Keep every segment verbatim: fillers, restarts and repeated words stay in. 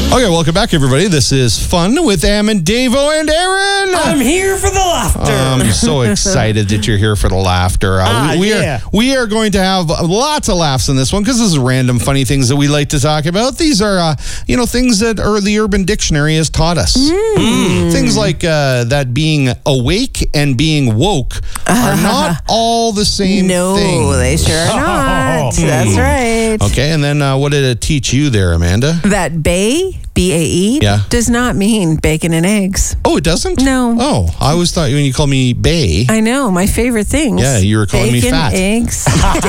Okay, welcome back, everybody. This is Fun with Am and Davo and Aaron. I'm here for the laughter. I'm so excited that you're here for the laughter. Uh, ah, we, we, yeah. are, we are going to have lots of laughs in this one because this is random, funny things that we like to talk about. These are, uh, you know, things that are the Urban Dictionary has taught us. Mm. Things like uh, that being awake and being woke are not all the same no, thing. No, they sure are not. That's right. Okay, and then uh, what did it teach you there, Amanda? That bay, B A E, yeah. does not mean bacon and eggs. Oh, it doesn't? No. Oh, I always thought when you called me Bay. I know, my favorite things. Yeah, you were calling bacon, me fat. eggs,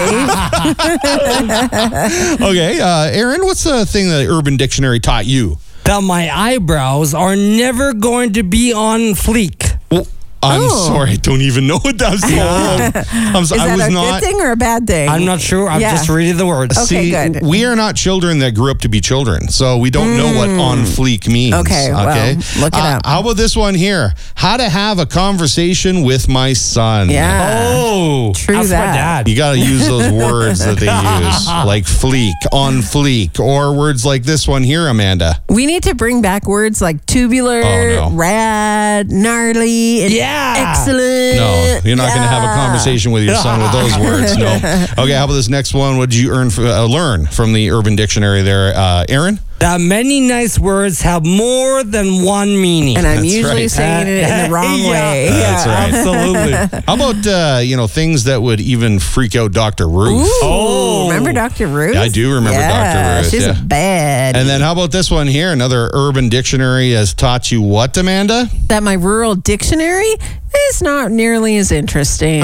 Dave. Okay, uh, Aaron, what's the thing that the Urban Dictionary taught you? That my eyebrows are never going to be on fleek. Well, I'm Oh. sorry, I don't even know what that's called. I'm Is sorry, that I was a not. good thing or a bad thing? I'm not sure. I'm Yeah. just reading the words. Okay, See, good. we are not children that grew up to be children, so we don't know what on fleek means. Okay, well, look it Uh, up. How about this one here? How to have a conversation with my son. Yeah. Oh, True that's that. my dad. You got to use those words that they use, like fleek, on fleek, or words like this one here, Amanda. We need to bring back words like tubular, Oh, no. rad, gnarly, and Yeah. excellent. No, you're not going to have a conversation with your son with those words. No. Okay, how about this next one? What did you earn for, uh, learn from the Urban Dictionary there, uh, Aaron? That many nice words have more than one meaning. And I'm That's usually right. saying it in the wrong Yeah. way. That's Yeah. right. Absolutely. How about, uh, you know, things that would even freak out Doctor Ruth? Ooh, Oh. remember Doctor Ruth? Yeah, I do remember yeah, Doctor Ruth, She's yeah. bad. And then how about this one here? Another Urban Dictionary has taught you what, Amanda? That my rural dictionary is not nearly as interesting. Oh.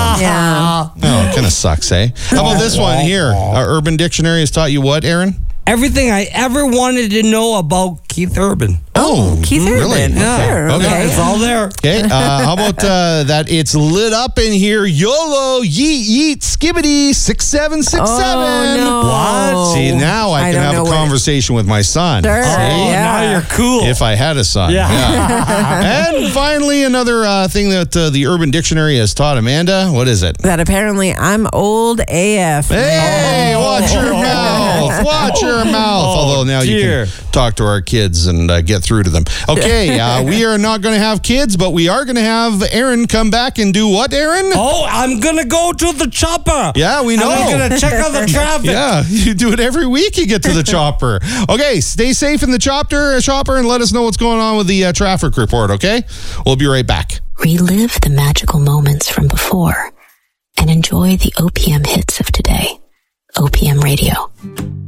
Yeah. Oh, it kind of sucks, eh? How about this one here? Our Urban Dictionary has taught you what, Aaron? Everything I ever wanted to know about Keith Urban. Oh, Keith Urban. really? Sure, Okay. okay. It's all there. Okay, uh, how about uh, that it's lit up in here, YOLO, yeet, yeet, skibbity, six seven six seven. Oh, no. What? See, now I, I can don't have know a what- conversation with my son. Sure. See? Oh, Yeah. now you're cool. If I had a son. Yeah. And finally, another uh, thing that uh, the Urban Dictionary has taught Amanda. What is it? That apparently I'm old A F. Hey, Oh. watch your mouth. Watch your mouth. Although now you dear. can talk to our kids and uh, get through to them. Okay, uh, we are not going to have kids, but we are going to have Aaron come back and do what, Aaron? Oh, I'm going to go to the chopper. Yeah, we know. I'm going to check out the traffic. Yeah, you do it every week. You get to the chopper. Okay, stay safe in the chopper, chopper, and let us know what's going on with the uh, traffic report. Okay, we'll be right back. Relive the magical moments from before and enjoy the O P M hits of today. O P M Radio.